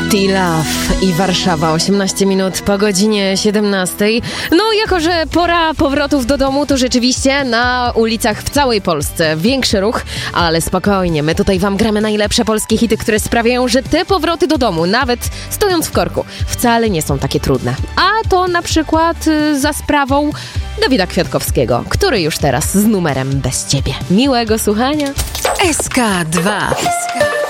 T-Love i Warszawa, 18 minut po godzinie 17. No, jako że pora powrotów do domu, to rzeczywiście na ulicach w całej Polsce większy ruch, ale spokojnie, my tutaj wam gramy najlepsze polskie hity, które sprawiają, że te powroty do domu, nawet stojąc w korku, wcale nie są takie trudne. A to na przykład za sprawą Dawida Kwiatkowskiego, który już teraz z numerem Bez Ciebie. Miłego słuchania. SK2.